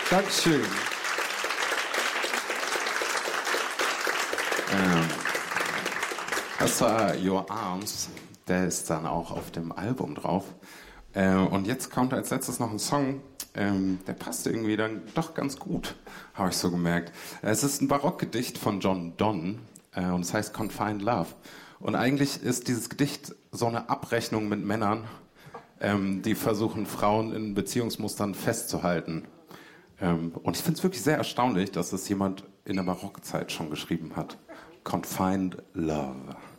Dankeschön. Das war Your Arms, der ist dann auch auf dem Album drauf. Und jetzt kommt als letztes noch ein Song, der passt irgendwie dann doch ganz gut, habe ich so gemerkt. Es ist ein Barockgedicht von John Donne und es heißt Confined Love. Und eigentlich ist dieses Gedicht so eine Abrechnung mit Männern, die versuchen, Frauen in Beziehungsmustern festzuhalten. Und ich finde es wirklich sehr erstaunlich, dass es jemand in der Barockzeit schon geschrieben hat. Confined Love.